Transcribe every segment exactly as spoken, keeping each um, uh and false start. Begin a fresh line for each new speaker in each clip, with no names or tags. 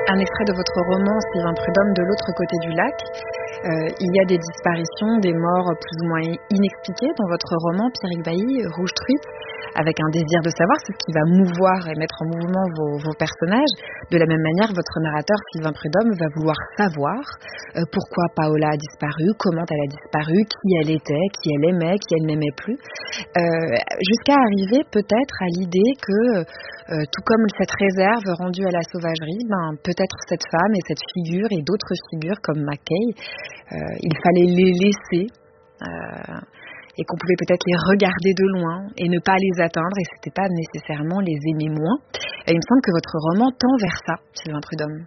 Un extrait de votre roman Sylvain Prudhomme, De l'autre côté du lac. Euh, il y a des disparitions, des morts plus ou moins inexpliquées dans votre roman, Pierrick Bailly, Rouge Truite, avec un désir de savoir, c'est ce qui va mouvoir et mettre en mouvement vos, vos personnages. De la même manière, votre narrateur Sylvain Prudhomme va vouloir savoir euh, pourquoi Paola a disparu, comment elle a disparu, qui elle était, qui elle aimait, qui elle n'aimait plus, euh, jusqu'à arriver peut-être à l'idée que, euh, tout comme cette réserve rendue à la sauvagerie, ben, peut-être cette femme et cette figure et d'autres figures comme Mackay, euh, il fallait les laisser euh, et qu'on pouvait peut-être les regarder de loin et ne pas les atteindre, et c'était pas nécessairement les aimer moins. Et il me semble que votre roman tend vers ça, Sylvain Prudhomme.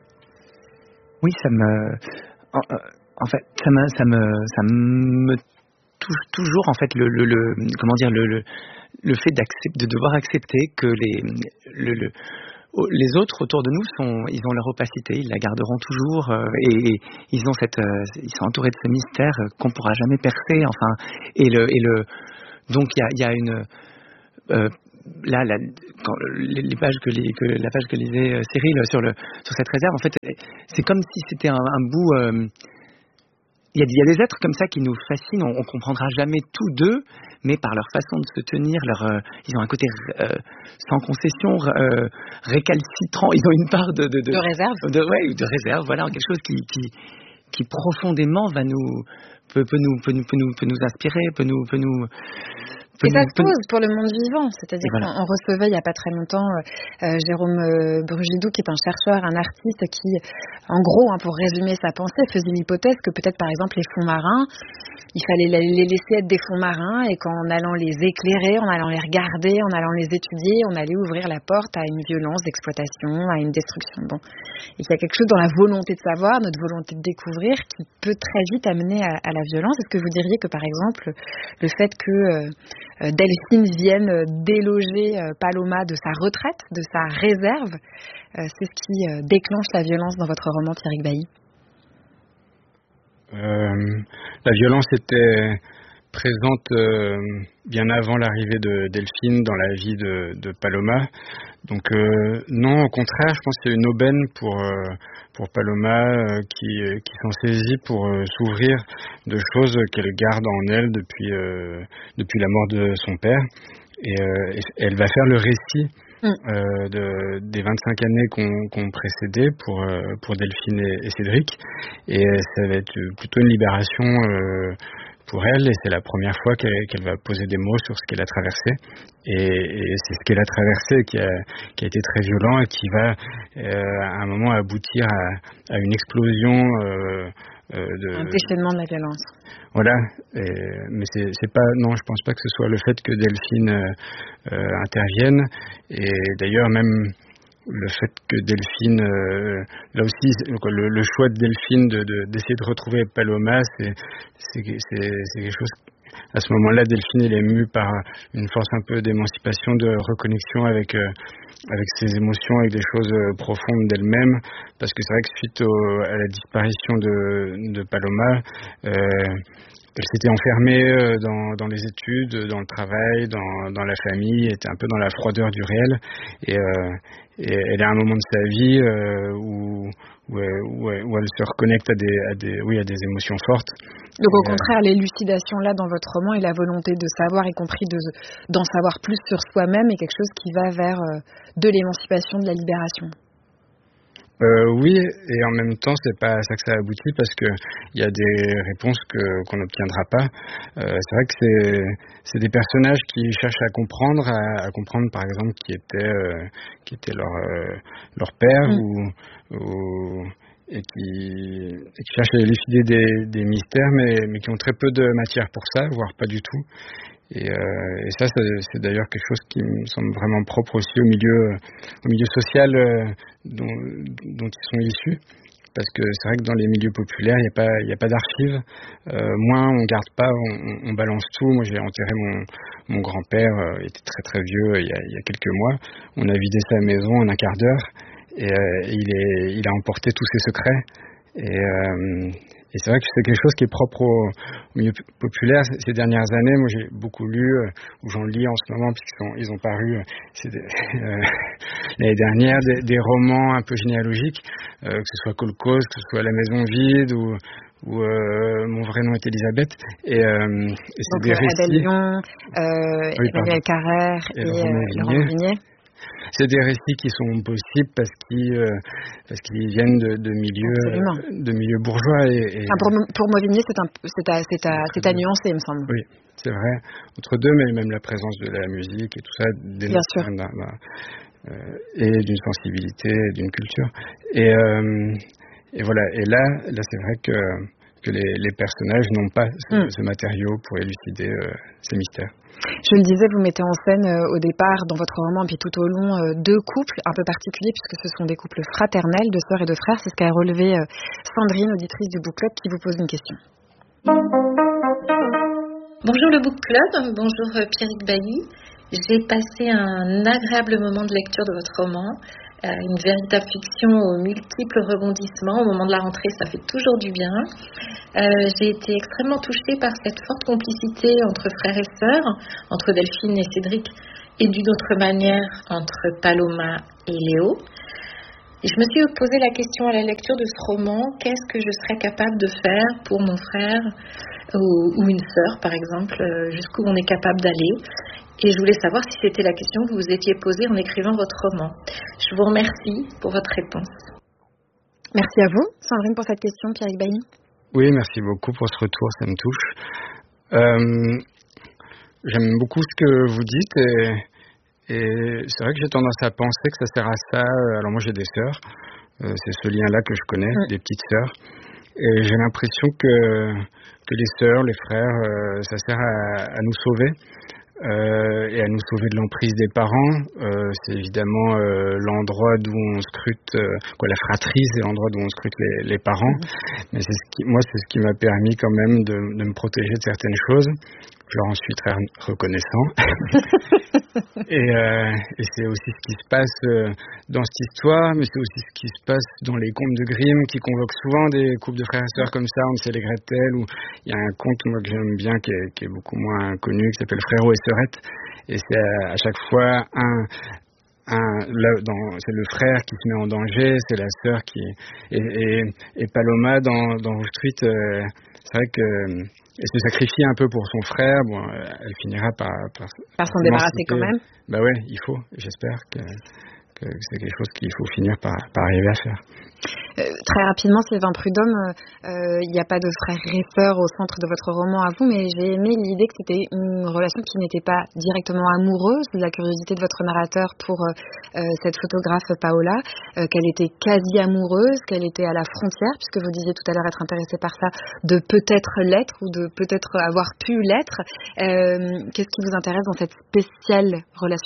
Oui, ça me, en, en fait, ça me, ça me, ça me touche toujours en fait le, le, le comment dire le, le, le fait d'accepter, de devoir accepter que les, le, le les autres autour de nous sont, ils ont leur opacité, ils la garderont toujours, euh, et, et ils ont cette, euh, ils sont entourés de ce mystère euh, qu'on pourra jamais percer. Enfin, et le, et le, donc il y a, il y a une, euh, là, la, quand, les, les pages que, les, que la page que lisait euh, Cyril sur le, sur cette réserve, en fait, c'est comme si c'était un, un bout. Euh, Il y, a, il y a des êtres comme ça qui nous fascinent, on, on comprendra jamais tout d'eux, mais par leur façon de se tenir, leur, euh, ils ont un côté euh, sans concession, euh, récalcitrant, ils ont une part de... De, de,
de réserve
de, ouais, de réserve, voilà, quelque chose qui, qui, qui profondément va nous, peut, peut, nous, peut, nous, peut, nous, peut nous inspirer, peut nous... Peut nous
Et ça se pose pour le monde vivant, c'est-à-dire
voilà.
qu'on recevait il n'y a pas très longtemps euh, Jérôme euh, Brugidou, qui est un chercheur, un artiste qui, en gros, hein, pour résumer sa pensée, faisait l'hypothèse que peut-être par exemple les fonds marins, il fallait les laisser être des fonds marins et qu'en allant les éclairer, en allant les regarder, en allant les étudier, on allait ouvrir la porte à une violence d'exploitation, à une destruction. Bon. Et qu'il y a quelque chose dans la volonté de savoir, notre volonté de découvrir, qui peut très vite amener à, à la violence. Est-ce que vous diriez que par exemple, le fait que euh, Delphine vienne déloger euh, Paloma de sa retraite, de sa réserve, euh, c'est ce qui euh, déclenche la violence dans votre roman, Pierrick Bailly?
Euh, la violence était présente euh, bien avant l'arrivée de Delphine dans la vie de, de Paloma. Donc euh, non, au contraire, je pense que c'est une aubaine pour euh, pour Paloma euh, qui qui s'en saisit pour euh, s'ouvrir de choses qu'elle garde en elle depuis euh, depuis la mort de son père. Et, euh, et elle va faire le récit Euh, de, des vingt-cinq années qu'on qu'on précédé pour, euh, pour Delphine et, et Cédric, et ça va être plutôt une libération euh, pour elle, et c'est la première fois qu'elle, qu'elle va poser des mots sur ce qu'elle a traversé, et, et c'est ce qu'elle a traversé qui a, qui a été très violent et qui va euh, à un moment aboutir à, à une explosion euh, euh, de,
un déchaînement de la violence.
Voilà, et, mais c'est, c'est pas, non, je pense pas que ce soit le fait que Delphine euh, euh, intervienne, et d'ailleurs même le fait que Delphine, euh, là aussi, le, le choix de Delphine de, de, d'essayer de retrouver Paloma, c'est, c'est, c'est, c'est quelque chose. À ce moment-là, Delphine, elle est émue par une force un peu d'émancipation, de reconnexion avec euh, avec ses émotions, avec des choses euh, profondes d'elle-même, parce que c'est vrai que suite au, à la disparition de, de Paloma, euh, elle s'était enfermée euh, dans, dans les études, dans le travail, dans, dans la famille, était un peu dans la froideur du réel, et, euh, et elle est à un moment de sa vie euh, où, où, où, où elle se reconnecte à des, à des, oui, à des émotions fortes.
Donc au contraire, l'élucidation là dans votre roman et la volonté de savoir, y compris de, d'en savoir plus sur soi-même, est quelque chose qui va vers euh, de l'émancipation, de la libération.
Euh, oui, et en même temps, c'est pas à ça que ça aboutit, parce que il y a des réponses que qu'on n'obtiendra pas. Euh, c'est vrai que c'est c'est des personnages qui cherchent à comprendre, à, à comprendre par exemple qui était euh, qui était leur euh, leur père, mmh. ou, ou et qui, et qui cherchent à élucider des, des mystères, mais mais qui ont très peu de matière pour ça, voire pas du tout. Et, euh, et ça, c'est, c'est d'ailleurs quelque chose qui me semble vraiment propre aussi au milieu, au milieu social euh, dont, dont ils sont issus. Parce que c'est vrai que dans les milieux populaires, il n'y a pas, il n'y a pas d'archives. Euh, moins on garde pas, on, on balance tout. Moi, j'ai enterré mon, mon grand-père, euh, il était très très vieux, il y a, il y a quelques mois. On a vidé sa maison en un quart d'heure, et, euh, et il est, il a emporté tous ses secrets. Et, euh, et c'est vrai que c'est quelque chose qui est propre au, au milieu populaire ces dernières années. Moi, j'ai beaucoup lu, euh, ou j'en lis en ce moment, puisqu'ils sont, ils ont paru euh, euh, l'année dernière, des, des romans un peu généalogiques, euh, que ce soit Kolkhoz, que ce soit La Maison vide, ou, ou euh, Mon vrai nom est Elisabeth. Et, euh, et c'est
donc
des
euh,
récits.
Adèle Dion, euh,
oui,
Emmanuel Carrère et,
et
et euh, Laurent Vignier.
C'est des récits qui sont possibles parce qu'ils, euh, parce qu'ils viennent de, de milieux, de milieux bourgeois. Et, et
enfin, pour, pour Mauvigné, c'est, un, c'est, à, c'est, à, c'est à nuancer, il me semble.
Oui, c'est vrai. Entre deux, mais même la présence de la musique et tout ça,
bien sûr.
D'un, d'un, euh, et d'une sensibilité, d'une culture. Et, euh, et voilà. Et là, là, c'est vrai que, que les, les personnages n'ont pas ce, mm. ce matériau pour élucider euh, ces mystères.
Je le disais, vous mettez en scène euh, au départ dans votre roman, puis tout au long, euh, deux couples un peu particuliers, puisque ce sont des couples fraternels, de sœurs et de frères. C'est ce qu'a relevé euh, Sandrine, auditrice du Book Club, qui vous pose une question.
Bonjour le Book Club, bonjour Pierrick Bailly. J'ai passé un agréable moment de lecture de votre roman, euh, une véritable fiction aux multiples rebondissements. Au moment de la rentrée, ça fait toujours du bien. Euh, j'ai été extrêmement touchée par cette forte complicité entre frères et sœurs, entre Delphine et Cédric, et d'une autre manière entre Paloma et Léo. Et je me suis posé la question à la lecture de ce roman, qu'est-ce que je serais capable de faire pour mon frère ou, ou une sœur, par exemple, jusqu'où on est capable d'aller. Et je voulais savoir si c'était la question que vous vous étiez posée en écrivant votre roman. Je vous remercie pour votre réponse.
Merci à vous, Sandrine, pour cette question, Pierrick Bailly.
Oui, merci beaucoup pour ce retour, ça me touche. Euh, j'aime beaucoup ce que vous dites et, et c'est vrai que j'ai tendance à penser que ça sert à ça. Alors moi j'ai des sœurs, euh, c'est ce lien-là que je connais, mmh. des petites sœurs. Et j'ai l'impression que, que les sœurs, les frères, euh, ça sert à, à nous sauver. Euh, et à nous sauver de l'emprise des parents. Euh, c'est évidemment euh, l'endroit d'où on scrute, euh, quoi, la fratrie, c'est l'endroit d'où on scrute les, les parents. Mmh. Mais c'est ce qui, moi, c'est ce qui m'a permis quand même de, de me protéger de certaines choses. Je leur en suis très reconnaissant. et, euh, et c'est aussi ce qui se passe euh, dans cette histoire, mais c'est aussi ce qui se passe dans les contes de Grimm, qui convoquent souvent des couples de frères et sœurs comme ça, Hansel et Gretel, où il y a un conte moi, que j'aime bien, qui est, qui est beaucoup moins connu, qui s'appelle Frérot et Sœurette. Et c'est à, à chaque fois un... Un, là, dans, c'est le frère qui se met en danger, c'est la sœur qui... Et, et, et Paloma, dans, dans Rouge Truite, euh, c'est vrai que... Elle se sacrifie un peu pour son frère. Bon, elle finira par... Par,
par s'en débarrasser quand même.
Bah ouais, il faut. J'espère que, que c'est quelque chose qu'il faut finir par, par arriver à faire.
Euh, très rapidement, Sylvain Prudhomme, il euh, n'y a pas de frère et sœur au centre de votre roman à vous, mais j'ai aimé l'idée que c'était une relation qui n'était pas directement amoureuse, la curiosité de votre narrateur pour euh, cette photographe Paola, euh, qu'elle était quasi amoureuse, qu'elle était à la frontière, puisque vous disiez tout à l'heure être intéressée par ça, de peut-être l'être ou de peut-être avoir pu l'être. Euh, qu'est-ce qui vous intéresse dans cette spéciale relation-là ?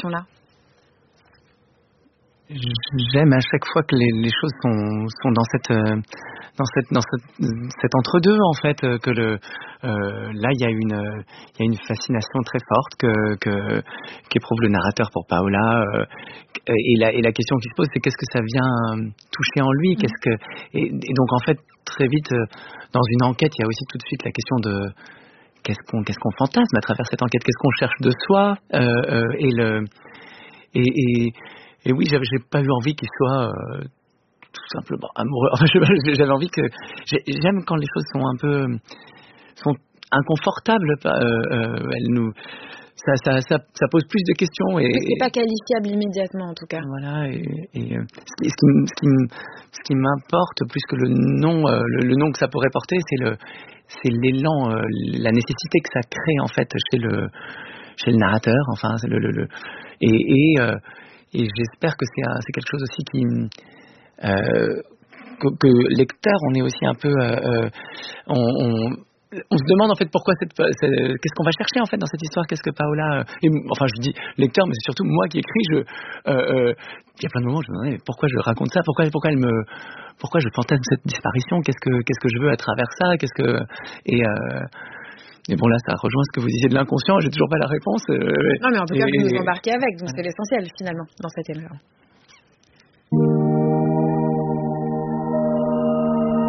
J'aime à chaque fois que les, les choses sont, sont dans cette euh, dans cette dans cette, cet entre-deux en fait, que le euh, là il y a une il y a une fascination très forte que que qu'éprouve le narrateur pour Paola, euh, et la et la question qui se pose, c'est qu'est-ce que ça vient toucher en lui, qu'est-ce que et, et donc en fait très vite dans une enquête il y a aussi tout de suite la question de qu'est-ce qu'on qu'est-ce qu'on fantasme à travers cette enquête, qu'est-ce qu'on cherche de soi, euh, euh, et le et, et Et oui, j'avais, j'ai pas eu envie qu'il soit euh, tout simplement amoureux. Enfin, j'avais envie que j'aime quand les choses sont un peu sont inconfortables. Euh, euh, elles nous, ça, ça, ça, ça pose plus de questions. Et,
Mais c'est pas qualifiable immédiatement en tout cas.
Voilà. Et, et ce, qui, ce, qui, ce, qui, ce qui m'importe plus que le nom, euh, le, le nom que ça pourrait porter, c'est le, c'est l'élan, euh, la nécessité que ça crée en fait chez le, chez le narrateur. Enfin, c'est le, le, le et, et euh, Et j'espère que c'est, un, c'est quelque chose aussi qui, euh, que, que lecteur, on est aussi un peu, euh, on, on, on se demande en fait pourquoi cette, c'est, qu'est-ce qu'on va chercher en fait dans cette histoire, qu'est-ce que Paola, et, enfin je dis lecteur, mais c'est surtout moi qui écris. Je, euh, euh, il y a plein de moments où je me demandais pourquoi je raconte ça, pourquoi, pourquoi elle me, pourquoi je fantasme cette disparition, qu'est-ce que, qu'est-ce que je veux à travers ça, qu'est-ce que, et euh, Mais bon, là, ça rejoint ce que vous disiez de l'inconscient. J'ai toujours pas la réponse. Euh,
non, mais en tout et, cas, vous nous embarquez avec. Donc, c'est l'essentiel, finalement, dans cette émission.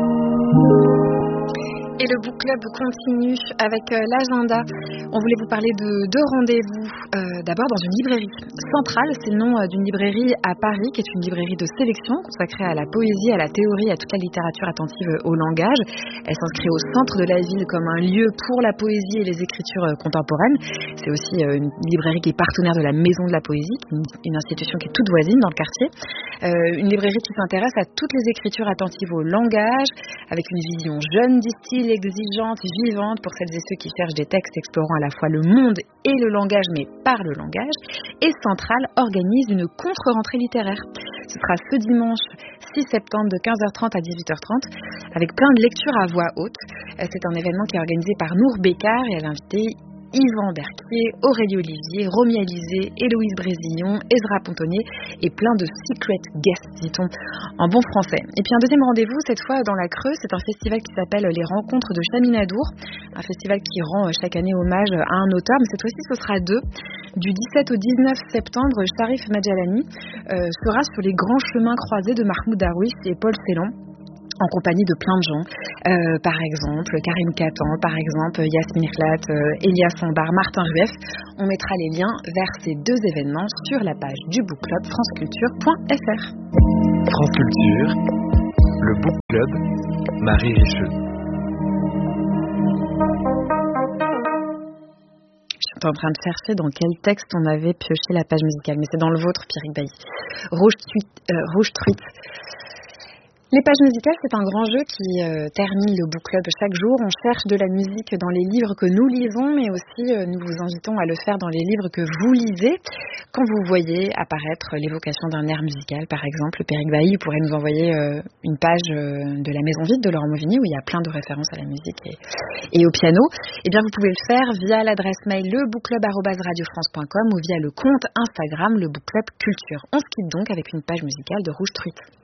Et le book club continue avec euh, l'agenda. On voulait vous parler de deux rendez-vous. Euh, d'abord dans une librairie centrale, c'est le nom euh, d'une librairie à Paris, qui est une librairie de sélection consacrée à la poésie, à la théorie, à toute la littérature attentive au langage. Elle s'inscrit au centre de la ville comme un lieu pour la poésie et les écritures euh, contemporaines. C'est aussi euh, une librairie qui est partenaire de la Maison de la Poésie, une, une institution qui est toute voisine dans le quartier. Euh, une librairie qui s'intéresse à toutes les écritures attentives au langage, avec une vision jeune du style, exigeante, vivante pour celles et ceux qui cherchent des textes explorant à la fois le monde et le langage, mais par le langage. Et Centrale organise une contre-rentrée littéraire. Ce sera ce dimanche six septembre de quinze heures trente à dix-huit heures trente, avec plein de lectures à voix haute. C'est un événement qui est organisé par Nour Bécard et elle a invité Yvan Berquier, Aurélie Olivier, Romy Alizé, Héloïse Brésillon, Ezra Pontonnier et plein de secret guests, dit-on en bon français. Et puis un deuxième rendez-vous, cette fois dans la Creuse, c'est un festival qui s'appelle Les Rencontres de Chaminadour, un festival qui rend chaque année hommage à un auteur, mais cette fois-ci ce sera deux. Du dix-sept au dix-neuf septembre, Sharif Majalani euh, sera sur les grands chemins croisés de Mahmoud Darwish et Paul Celan, en compagnie de plein de gens, euh, par exemple Karim Katan, par exemple Yasmine Khlat, euh, Elias Sambar, Martin Rueff. On mettra les liens vers ces deux événements sur la page du book club franceculture point f r.
France Culture, le book club, Marie Richeux.
Je suis en train de chercher dans quel texte on avait pioché la page musicale, mais c'est dans le vôtre, Pierrick Bailly. Rouge Truite. Euh, Rouge Truite. Les pages musicales, c'est un grand jeu qui euh, termine le book club chaque jour. On cherche de la musique dans les livres que nous lisons, mais aussi euh, nous vous invitons à le faire dans les livres que vous lisez. Quand vous voyez apparaître l'évocation d'un air musical, par exemple, Pierrick Bailly, vous pourrez nous envoyer euh, une page euh, de La Maison Vide de Laurent Mauvigny où il y a plein de références à la musique et, et au piano. Eh bien, vous pouvez le faire via l'adresse mail lebookclub arobase radio france point com ou via le compte Instagram le book club culture. On se quitte donc avec une page musicale de Rouge Truite.